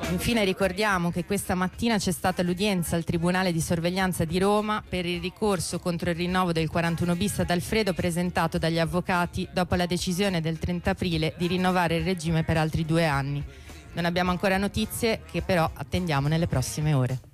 Infine ricordiamo che questa mattina c'è stata l'udienza al Tribunale di Sorveglianza di Roma per il ricorso contro il rinnovo del 41 bis ad Alfredo presentato dagli avvocati dopo la decisione del 30 aprile di rinnovare il regime per altri 2 anni. Non abbiamo ancora notizie, che però attendiamo nelle prossime ore.